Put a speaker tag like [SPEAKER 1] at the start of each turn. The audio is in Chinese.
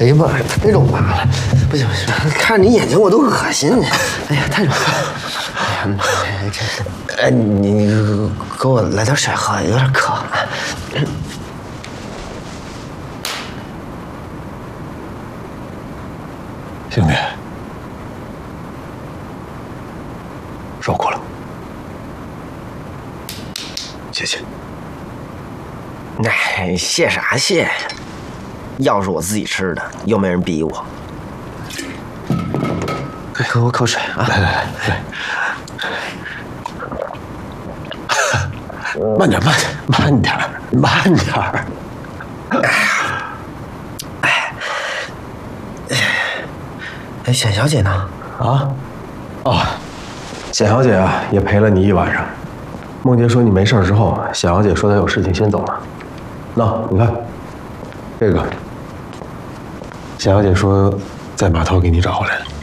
[SPEAKER 1] 哎呀妈呀，太肉麻了！不行不行，看你眼睛我都恶心。哎呀，太肉麻了！哎呀，你给我来点水喝，有点渴。
[SPEAKER 2] 兄弟，受苦了，谢谢。
[SPEAKER 1] 哎，谢啥谢？药是我自己吃的，又没人逼我。给我口水啊！
[SPEAKER 2] 来，慢点。
[SPEAKER 1] 哎，显小姐呢？
[SPEAKER 2] 啊？哦，显小姐啊，也陪了你一晚上。梦洁说你没事之后，显小姐说她有事情先走了。那你看，这个，显小姐说在码头给你找回来了。